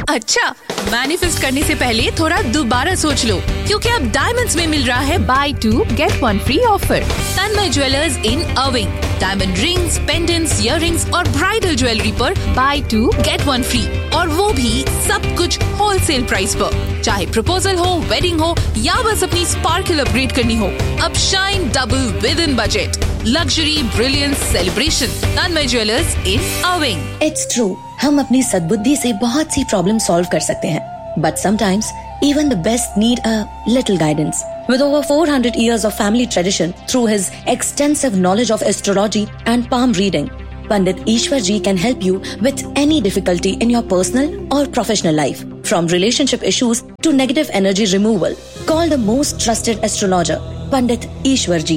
अच्छा, मैनिफेस्ट करने से पहले थोड़ा दोबारा सोच लो, क्योंकि अब डायमंड्स में मिल रहा है बाय 2 गेट 1 फ्री ऑफर। तन्मय ज्वेलर्स इन अर्विंग, डायमंड रिंग्स, पेंडेंट्स, इयररिंग्स और ब्राइडल ज्वेलरी पर बाय 2 गेट 1 फ्री, और वो भी सब कुछ होलसेल प्राइस पर। चाहे प्रपोजल हो, वेडिंग हो या बस अपनी स्पार्कल अपग्रेड करनी हो, अब shine double with in budget. Luxury, brilliance, celebration. Tanmay jewellers in अर्विंग। It's true, हम अपनी सद्बुद्धि से बहुत सी प्रॉब्लम सॉल्व कर सकते हैं, but sometimes even the best need a little guidance. With over 400 years of family tradition, through his extensive knowledge of astrology and palm reading, Pandit Ishwar Ji can help you with any difficulty in your personal or professional life, from relationship issues to negative energy removal. Call the most trusted astrologer, Pandit Ishwar Ji,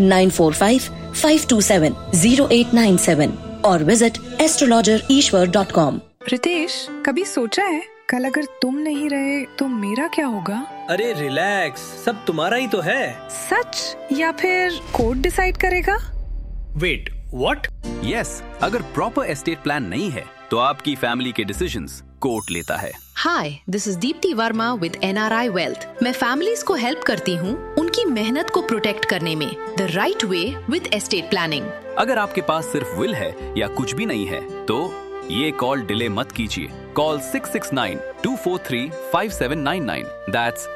945-527-0897 or visit astrologerishwar.com. Ritesh, कभी सोचा है कल अगर तुम नहीं रहे तो मेरा क्या होगा? अरे रिलैक्स, सब तुम्हारा ही तो है। सच, या फिर कोर्ट डिसाइड करेगा? Wait, what? यस, अगर प्रॉपर एस्टेट प्लान नहीं है तो आपकी फैमिली के डिसीजंस कोर्ट लेता है। हाय, this is Deepti Verma with NRI wealth. मैं फैमिलीज को हेल्प करती हूँ उनकी मेहनत को प्रोटेक्ट करने में the right way with estate planning. अगर आपके पास सिर्फ विल है या कुछ भी नहीं है तो ये कॉल डिले मत कीजिए। Call 669-243-5799. That's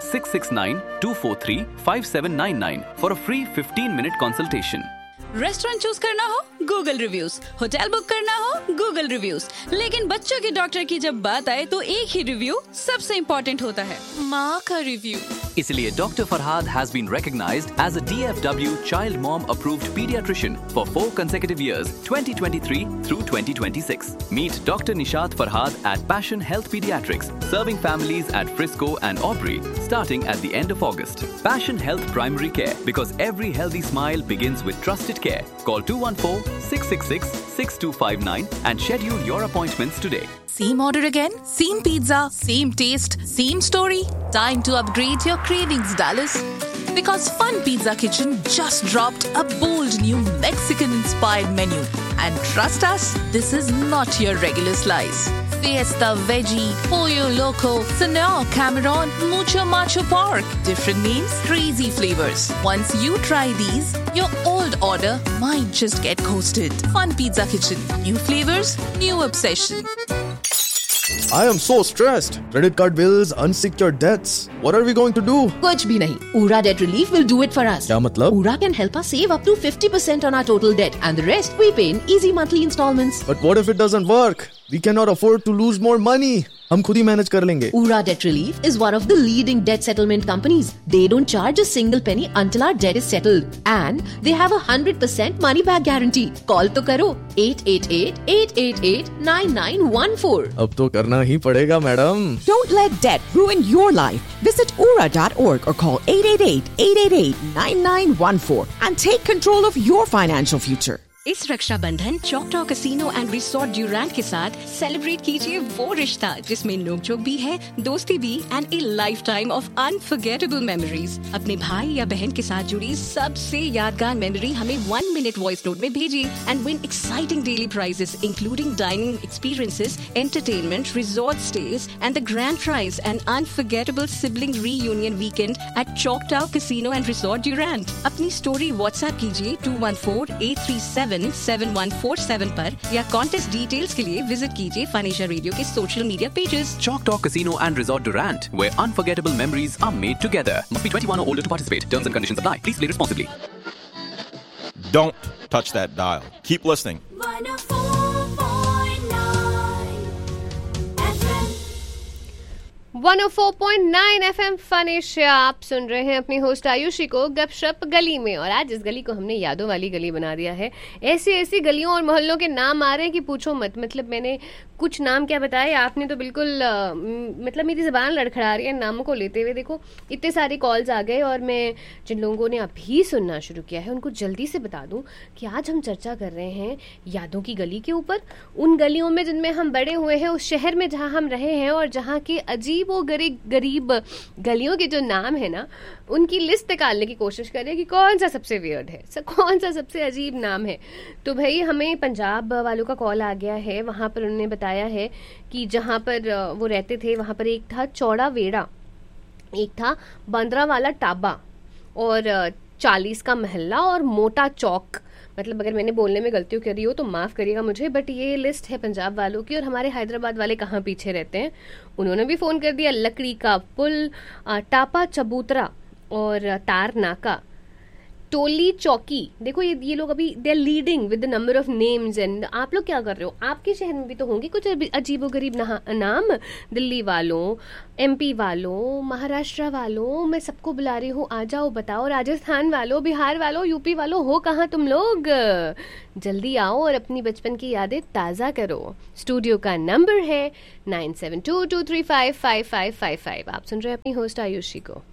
669-243-5799 for a free 15-minute consultation. Restaurant choose करना हो, गूगल रिव्यूज। होटल बुक करना हो, गूगल रिव्यूज। लेकिन बच्चों के डॉक्टर की जब बात आए तो एक ही रिव्यू सबसे इम्पोर्टेंट होता है, माँ का रिव्यू। इसलिए Dr. Farhad has been recognized as a DFW Child Mom Approved Pediatrician for 4 consecutive years, 2023 through 2026. Meet Dr. Nishat Farhad at Passion Health Pediatrics, serving families at Frisco and Aubrey, starting at the end of August. Passion Health Primary Care, because every healthy smile begins with trusted care. Call 214-666-6259 and schedule your appointments today. Same order again, same pizza, same taste, same story. Time to upgrade your cravings, Dallas. Because Fun Pizza Kitchen just dropped a bold new Mexican-inspired menu. And trust us, this is not your regular slice. Fiesta Veggie, Pollo Loco, Senor Cameron, Mucho Macho Pork. Different names, crazy flavors. Once you try these, your old order might just get coasted. Fun Pizza Kitchen. New flavors, new obsession. I am so stressed. Credit card bills, unsecured debts. What are we going to do? कुछ भी नहीं. Ura Debt Relief will do it for us. क्या मतलब? Ura can help us save up to 50% on our total debt, and the rest we pay in easy monthly installments. But what if it doesn't work? We cannot afford to lose more money. हम खुद ही manage कर लेंगे। Ura Debt Relief is one of the leading debt settlement companies. They don't charge a single penny until our debt is settled, and they have a 100% money back guarantee. Call तो करो 888-888-9914. अब तो करना ही पड़ेगा madam. Don't let debt ruin your life. Visit ura.org or call 888-888-9914 and take control of your financial future. इस Rakshabandhan चौकटॉ casino and resort ड्यूरैंट के साथ celebrate कीजिए वो रिश्ता जिसमें नोकझोंक भी है, दोस्ती भी, and A life time of unforgettable memories. अपने भाई या बहन के साथ जुड़ी सबसे यादगार मेमोरी हमें 1 minute वॉइस नोट में भेजिए and win exciting daily prices including dining experiences, entertainment, resort stage and the grand prize and unforgettable sibling reunion weekend at चौकटॉ casino and resort ड्यूरैंट। अपनी स्टोरी व्हाट्सएप कीजिए 214-837-7147 पर, या कॉन्टेस्ट डिटेल्स के लिए visit कीजिए financial radio के social media pages. Choctaw Casino and Resort Durant, where unforgettable memories are made together. Must be 21 or older to participate. Terms and conditions apply. Please play responsibly. Don't touch that dial. Keep listening. 104.9 FM फनेशिया। आप सुन रहे हैं अपनी host Ayushi को गपशप गली में, और आज इस गली को हमने यादों वाली गली बना दिया है। ऐसी ऐसी गलियों और मोहल्लों के नाम आ रहे हैं कि पूछो मत। मतलब मैंने कुछ नाम क्या बताए, आपने तो बिल्कुल मतलब मेरी ज़बान लड़खड़ा रही है नामों को लेते हुए। देखो इतने सारे कॉल्स आ गए, और मैं जिन लोगों ने अभी सुनना शुरू किया है उनको जल्दी से बता दूं कि आज हम चर्चा कर रहे हैं यादों की गली के ऊपर, उन गलियों में जिनमें हम बड़े हुए हैं, उस शहर में जहाँ हम रहे हैं, और जहाँ के अजीब व गरीब गलियों के जो नाम है ना, उनकी लिस्ट निकालने की कोशिश करें कि कौन सा सबसे वियर्ड है, कौन सा सबसे अजीब नाम है। तो भाई हमें पंजाब वालों का कॉल आ गया है, वहाँ पर उन्होंने बताया बताया है कि जहाँ पर वो रहते थे वहाँ पर एक था चौड़ा वेड़ा, एक था बंदरा वाला टाबा और 40 का महल्ला और मोटा चौक। मतलब अगर मैंने बोलने में गलतियों करी हो तो माफ़ करिएगा मुझे, बट ये लिस्ट है पंजाब वालों की। और हमारे हैदराबाद वाले कहाँ पीछे रहते हैं, उन्होंने भी फ़ोन कर दिया। लकड़ी का पुल, टापा चबूतरा और तार नाका, टोली चौकी। देखो ये लोग अभी they are leading with the number of names. And आप लोग क्या कर रहे हो, आपके शहर में भी तो होंगे कुछ अजीबोगरीब नाम। दिल्ली वालों, एमपी वालों, महाराष्ट्र वालों, मैं सबको बुला रही हूँ, आ जाओ बताओ। राजस्थान वालों, बिहार वालों, यूपी वालों, हो कहाँ तुम लोग? जल्दी आओ और अपनी बचपन की यादें ताज़ा करो। स्टूडियो का नंबर है 9722355555। आप सुन रहे हैं अपनी होस्ट आयुषी को।